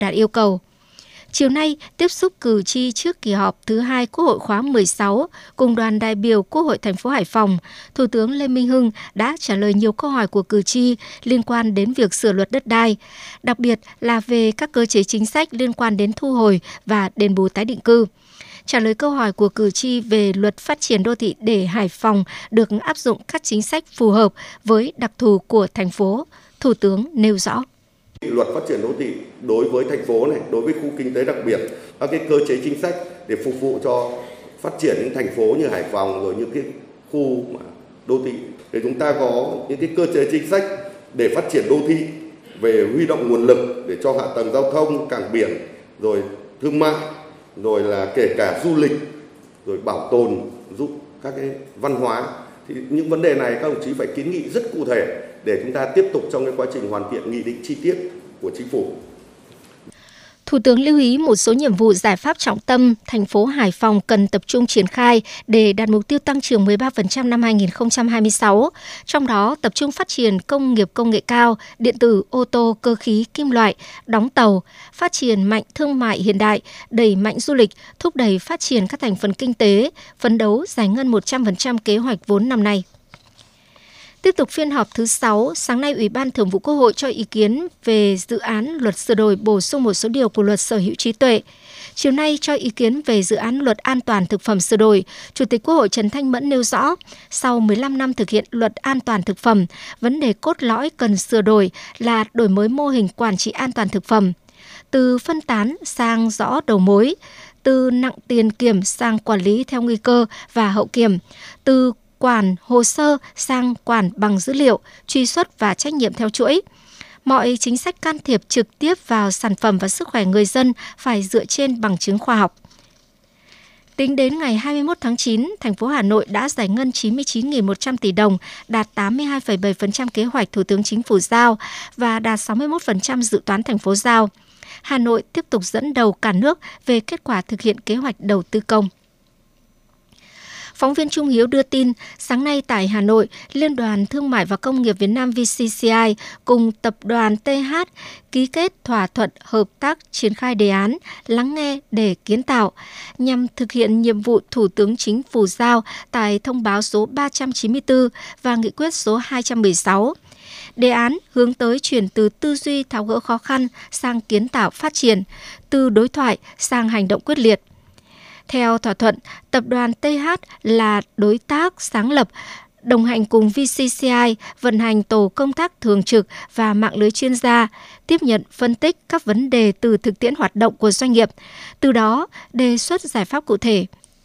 đạt yêu cầu. Chiều nay, tiếp xúc cử tri trước kỳ họp thứ 2 Quốc hội khóa 16 cùng đoàn đại biểu Quốc hội thành phố Hải Phòng, Thủ tướng Lê Minh Hưng đã trả lời nhiều câu hỏi của cử tri liên quan đến việc sửa luật đất đai, đặc biệt là về các cơ chế chính sách liên quan đến thu hồi và đền bù tái định cư. Trả lời câu hỏi của cử tri về luật phát triển đô thị để Hải Phòng được áp dụng các chính sách phù hợp với đặc thù của thành phố, Thủ tướng nêu rõ. Luật phát triển đô thị đối với thành phố này, đối với khu kinh tế đặc biệt, các cái cơ chế chính sách để phục vụ cho phát triển những thành phố như Hải Phòng rồi những cái khu đô thị, để chúng ta có những cái cơ chế chính sách để phát triển đô thị, về huy động nguồn lực để cho hạ tầng giao thông, cảng biển, rồi thương mại, rồi là kể cả du lịch, rồi bảo tồn, giúp các cái văn hóa. Thì những vấn đề này các đồng chí phải kiến nghị rất cụ thể để chúng ta tiếp tục trong cái quá trình hoàn thiện nghị định chi tiết của chính phủ. Thủ tướng lưu ý một số nhiệm vụ giải pháp trọng tâm thành phố Hải Phòng cần tập trung triển khai để đạt mục tiêu tăng trưởng 13% năm 2026, trong đó tập trung phát triển công nghiệp công nghệ cao, điện tử, ô tô, cơ khí, kim loại, đóng tàu, phát triển mạnh thương mại hiện đại, đẩy mạnh du lịch, thúc đẩy phát triển các thành phần kinh tế, phấn đấu giải ngân 100% kế hoạch vốn năm nay. Tiếp tục phiên họp thứ 6, sáng nay Ủy ban Thường vụ Quốc hội cho ý kiến về dự án luật sửa đổi bổ sung một số điều của luật sở hữu trí tuệ. Chiều nay cho ý kiến về dự án luật an toàn thực phẩm sửa đổi, Chủ tịch Quốc hội Trần Thanh Mẫn nêu rõ, sau 15 năm thực hiện luật an toàn thực phẩm, vấn đề cốt lõi cần sửa đổi là đổi mới mô hình quản trị an toàn thực phẩm, từ phân tán sang rõ đầu mối, từ nặng tiền kiểm sang quản lý theo nguy cơ và hậu kiểm, từ quản hồ sơ sang quản bằng dữ liệu, truy xuất và trách nhiệm theo chuỗi. Mọi chính sách can thiệp trực tiếp vào sản phẩm và sức khỏe người dân phải dựa trên bằng chứng khoa học. Tính đến ngày 21 tháng 9, thành phố Hà Nội đã giải ngân 99.100 tỷ đồng, đạt 82,7% kế hoạch Thủ tướng Chính phủ giao và đạt 61% dự toán thành phố giao. Hà Nội tiếp tục dẫn đầu cả nước về kết quả thực hiện kế hoạch đầu tư công. Phóng viên Trung Hiếu đưa tin, sáng nay tại Hà Nội, Liên đoàn Thương mại và Công nghiệp Việt Nam VCCI cùng Tập đoàn TH ký kết thỏa thuận hợp tác triển khai đề án Lắng nghe để kiến tạo nhằm thực hiện nhiệm vụ Thủ tướng Chính phủ giao tại thông báo số 394 và nghị quyết số 216. Đề án hướng tới chuyển từ tư duy tháo gỡ khó khăn sang kiến tạo phát triển, từ đối thoại sang hành động quyết liệt. Theo thỏa thuận, Tập đoàn TH là đối tác sáng lập, đồng hành cùng VCCI vận hành tổ công tác thường trực và mạng lưới chuyên gia, tiếp nhận phân tích các vấn đề từ thực tiễn hoạt động của doanh nghiệp, từ đó đề xuất giải pháp cụ thể.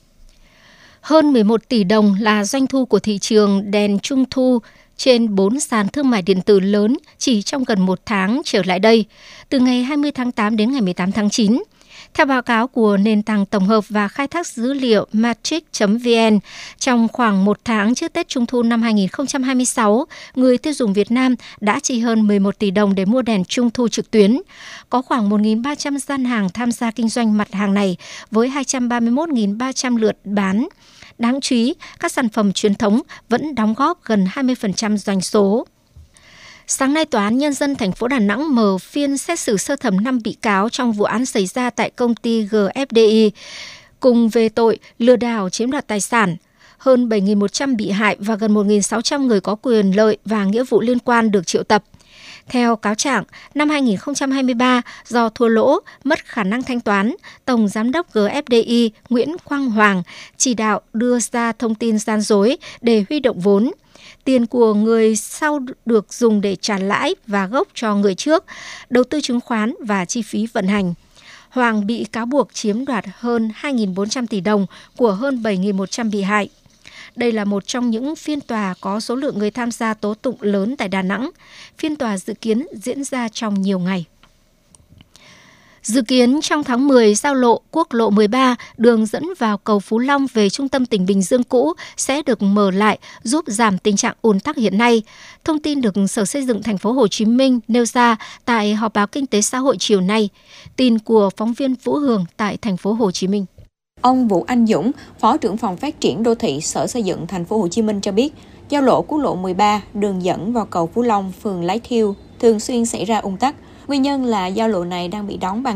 Hơn 11 tỷ đồng là doanh thu của thị trường đèn trung thu trên 4 sàn thương mại điện tử lớn chỉ trong gần một tháng trở lại đây, từ ngày 20 tháng 8 đến ngày 18 tháng 9. Theo báo cáo của nền tảng tổng hợp và khai thác dữ liệu Matrix.vn, trong khoảng một tháng trước Tết Trung thu năm 2026, người tiêu dùng Việt Nam đã chi hơn 11 tỷ đồng để mua đèn Trung thu trực tuyến. Có khoảng 1.300 gian hàng tham gia kinh doanh mặt hàng này với 231.300 lượt bán. Đáng chú ý, các sản phẩm truyền thống vẫn đóng góp gần 20% doanh số. Sáng nay, Tòa án Nhân dân thành phố Đà Nẵng mở phiên xét xử sơ thẩm 5 bị cáo trong vụ án xảy ra tại công ty GFDI, cùng về tội lừa đảo chiếm đoạt tài sản. Hơn 7.100 bị hại và gần 1.600 người có quyền lợi và nghĩa vụ liên quan được triệu tập. Theo cáo trạng, năm 2023, do thua lỗ, mất khả năng thanh toán, Tổng Giám đốc GFDI Nguyễn Quang Hoàng chỉ đạo đưa ra thông tin gian dối để huy động vốn. Tiền của người sau được dùng để trả lãi và gốc cho người trước, đầu tư chứng khoán và chi phí vận hành. Hoàng bị cáo buộc chiếm đoạt hơn 2.400 tỷ đồng của hơn 7.100 bị hại. Đây là một trong những phiên tòa có số lượng người tham gia tố tụng lớn tại Đà Nẵng. Phiên tòa dự kiến diễn ra trong nhiều ngày. Dự kiến trong tháng 10, giao lộ quốc lộ 13, đường dẫn vào cầu Phú Long về trung tâm tỉnh Bình Dương cũ sẽ được mở lại, giúp giảm tình trạng ùn tắc hiện nay. Thông tin được Sở Xây dựng Thành phố Hồ Chí Minh nêu ra tại họp báo kinh tế xã hội chiều nay. Tin của phóng viên Vũ Hường tại Thành phố Hồ Chí Minh. Ông Vũ Anh Dũng, Phó trưởng phòng phát triển đô thị Sở Xây dựng Thành phố Hồ Chí Minh cho biết, giao lộ quốc lộ 13, đường dẫn vào cầu Phú Long, phường Lái Thiêu thường xuyên xảy ra ùn tắc. Nguyên nhân là giao lộ này đang bị đóng bằng